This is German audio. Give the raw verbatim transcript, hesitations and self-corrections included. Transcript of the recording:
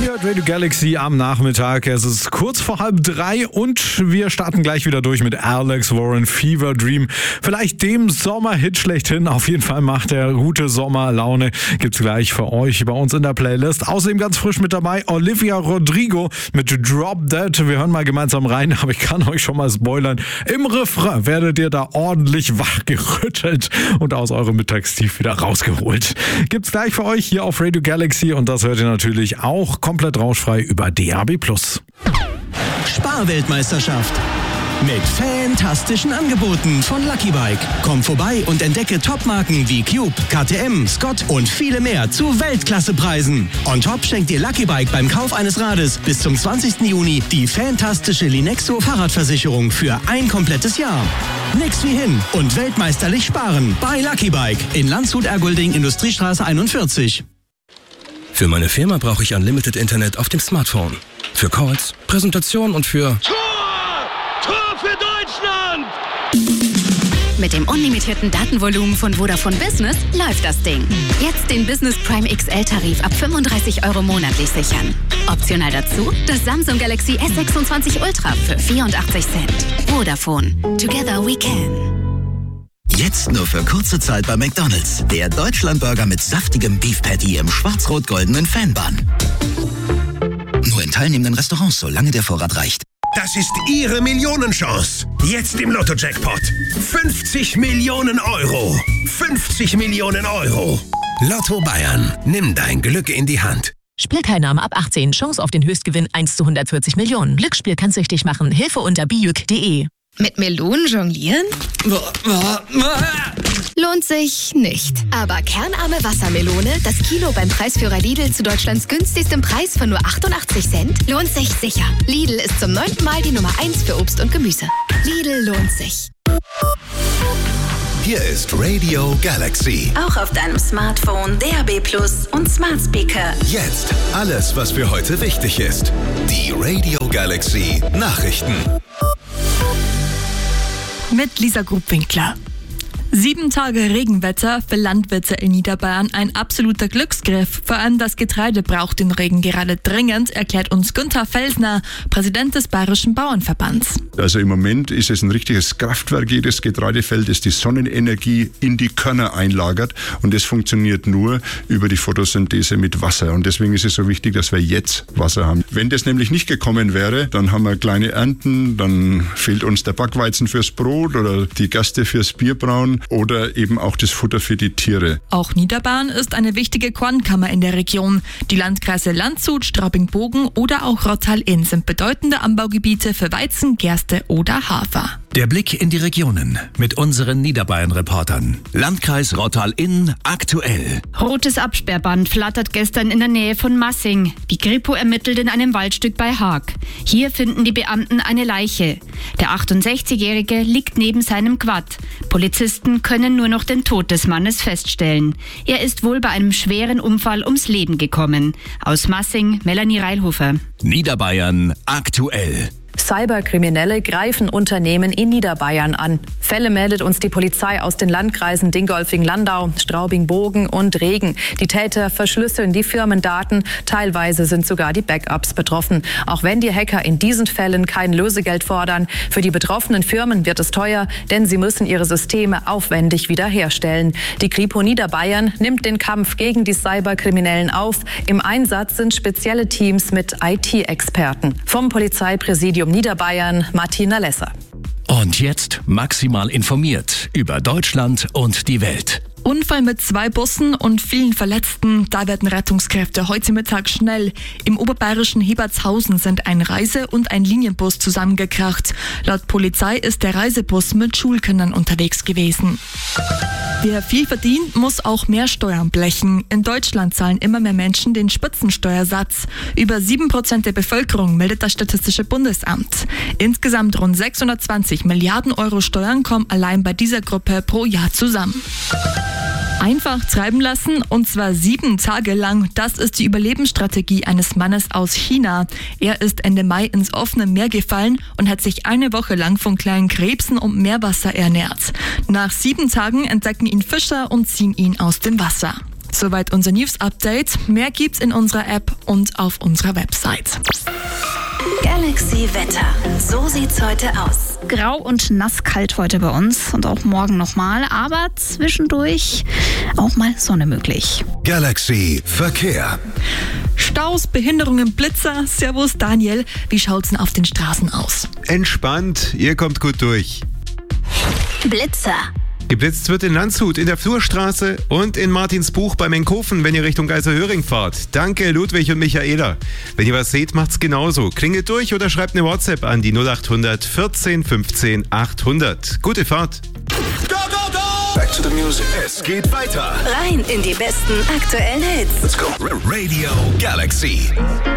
Ihr hört Radio Galaxy am Nachmittag. Es ist kurz vor halb drei und wir starten gleich wieder durch mit Alex Warren, Fever Dream. Vielleicht dem Sommerhit schlechthin. Auf jeden Fall macht er gute Sommerlaune. Gibt's gleich für euch bei uns in der Playlist. Außerdem ganz frisch mit dabei Olivia Rodrigo mit Drop Dead. Wir hören mal gemeinsam rein, aber ich kann euch schon mal spoilern. Im Refrain werdet ihr da ordentlich wachgerüttelt und aus eurem Mittagstief wieder rausgeholt. Gibt's gleich für euch hier auf Radio Galaxy und das hört ihr natürlich auch komplett rauschfrei über D A B plus. Sparweltmeisterschaft mit fantastischen Angeboten von Lucky Bike. Komm vorbei und entdecke Topmarken wie Cube, K T M, Scott und viele mehr zu Weltklassepreisen. On top schenkt dir Lucky Bike beim Kauf eines Rades bis zum zwanzigsten Juni die fantastische Linexo Fahrradversicherung für ein komplettes Jahr. Nix wie hin und weltmeisterlich sparen bei Lucky Bike in Landshut-Ergolding, Industriestraße einundvierzig. Für meine Firma brauche ich Unlimited Internet auf dem Smartphone. Für Calls, Präsentation und für... Tor! Tor für Deutschland! Mit dem unlimitierten Datenvolumen von Vodafone Business läuft das Ding. Jetzt den Business Prime X L-Tarif ab fünfunddreißig Euro monatlich sichern. Optional dazu das Samsung Galaxy S sechsundzwanzig Ultra für vierundachtzig Cent. Vodafone. Together we can. Jetzt nur für kurze Zeit bei McDonald's. Der Deutschlandburger mit saftigem Beef Patty im schwarz-rot-goldenen Fanbun. Nur in teilnehmenden Restaurants, solange der Vorrat reicht. Das ist Ihre Millionenchance. Jetzt im Lotto-Jackpot. fünfzig Millionen Euro. fünfzig Millionen Euro. Lotto Bayern. Nimm dein Glück in die Hand. Spielteilnahme ab achtzehn. Chance auf den Höchstgewinn eins zu hundertvierzig Millionen. Glücksspiel kann süchtig machen. Hilfe unter bijuk punkt de. Mit Melonen jonglieren? Lohnt sich nicht. Aber kernarme Wassermelone, das Kilo beim Preisführer Lidl zu Deutschlands günstigstem Preis von nur achtundachtzig Cent, lohnt sich sicher. Lidl ist zum neunten Mal die Nummer eins für Obst und Gemüse. Lidl lohnt sich. Hier ist Radio Galaxy. Auch auf deinem Smartphone, D A B plus und Smart Speaker. Jetzt alles, was für heute wichtig ist. Die Radio Galaxy Nachrichten. Mit Lisa Grubwinkler. Sieben Tage Regenwetter für Landwirte in Niederbayern ein absoluter Glücksgriff. Vor allem das Getreide braucht den Regen gerade dringend, erklärt uns Günther Felsner, Präsident des Bayerischen Bauernverbands. Also im Moment ist es ein richtiges Kraftwerk, jedes Getreidefeld, das die Sonnenenergie in die Körner einlagert. Und das funktioniert nur über die Photosynthese mit Wasser. Und deswegen ist es so wichtig, dass wir jetzt Wasser haben. Wenn das nämlich nicht gekommen wäre, dann haben wir kleine Ernten, dann fehlt uns der Backweizen fürs Brot oder die Gerste fürs Bierbrauen. Oder eben auch das Futter für die Tiere. Auch Niederbayern ist eine wichtige Kornkammer in der Region. Die Landkreise Landshut, Straubing-Bogen oder auch Rottal-Inn sind bedeutende Anbaugebiete für Weizen, Gerste oder Hafer. Der Blick in die Regionen mit unseren Niederbayern-Reportern. Landkreis Rottal-Inn aktuell. Rotes Absperrband flattert gestern in der Nähe von Massing. Die Kripo ermittelt in einem Waldstück bei Haag. Hier finden die Beamten eine Leiche. Der achtundsechzigjährige liegt neben seinem Quad. Polizisten können nur noch den Tod des Mannes feststellen. Er ist wohl bei einem schweren Unfall ums Leben gekommen. Aus Massing, Melanie Reilhofer. Niederbayern aktuell. Cyberkriminelle greifen Unternehmen in Niederbayern an. Fälle meldet uns die Polizei aus den Landkreisen Dingolfing-Landau, Straubing-Bogen und Regen. Die Täter verschlüsseln die Firmendaten, teilweise sind sogar die Backups betroffen. Auch wenn die Hacker in diesen Fällen kein Lösegeld fordern, für die betroffenen Firmen wird es teuer, denn sie müssen ihre Systeme aufwendig wiederherstellen. Die Kripo Niederbayern nimmt den Kampf gegen die Cyberkriminellen auf. Im Einsatz sind spezielle Teams mit I T-Experten. Vom Polizeipräsidium Niederbayern, Martina Lesser. Und jetzt maximal informiert über Deutschland und die Welt. Unfall mit zwei Bussen und vielen Verletzten. Da werden Rettungskräfte heute Mittag schnell. Im oberbayerischen Hebertshausen sind ein Reise- und ein Linienbus zusammengekracht. Laut Polizei ist der Reisebus mit Schulkindern unterwegs gewesen. Wer viel verdient, muss auch mehr Steuern blechen. In Deutschland zahlen immer mehr Menschen den Spitzensteuersatz. Über sieben Prozent der Bevölkerung meldet das Statistische Bundesamt. Insgesamt rund sechshundertzwanzig Milliarden Euro Steuern kommen allein bei dieser Gruppe pro Jahr zusammen. Einfach treiben lassen und zwar sieben Tage lang. Das ist die Überlebensstrategie eines Mannes aus China. Er ist Ende Mai ins offene Meer gefallen und hat sich eine Woche lang von kleinen Krebsen und Meerwasser ernährt. Nach sieben Tagen entdecken ihn Fischer und ziehen ihn aus dem Wasser. Soweit unser News-Update. Mehr gibt's in unserer App und auf unserer Website. Galaxy Wetter. So sieht's heute aus. Grau und nasskalt heute bei uns und auch morgen nochmal, aber zwischendurch auch mal Sonne möglich. Galaxy Verkehr. Staus, Behinderungen, Blitzer. Servus Daniel, wie schaut's denn auf den Straßen aus? Entspannt, ihr kommt gut durch. Blitzer. Geblitzt wird in Landshut, in der Flurstraße und in Martinsbuch bei Menkhofen, wenn ihr Richtung Geiserhöring fahrt. Danke Ludwig und Michaela. Wenn ihr was seht, macht's genauso. Klingelt durch oder schreibt eine WhatsApp an die null acht hundert vierzehn fünfzehn achthundert. Gute Fahrt. Go, go, go! Back to the music. Es geht weiter. Rein in die besten aktuellen Hits. Let's go. Radio Galaxy.